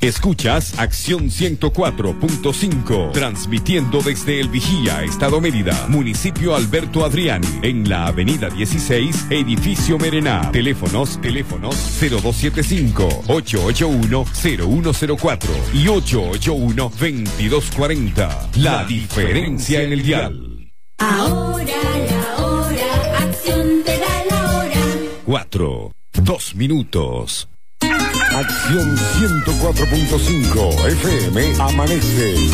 Escuchas Acción 104.5, transmitiendo desde El Vigía, Estado Mérida, municipio Alberto Adriani, en la avenida 16, edificio Merená. Teléfonos 0275-881-0104 y 881-2240. La diferencia en el dial. Ahora la hora, Acción te da la hora. 2 minutos. Acción 104.5 FM amanece.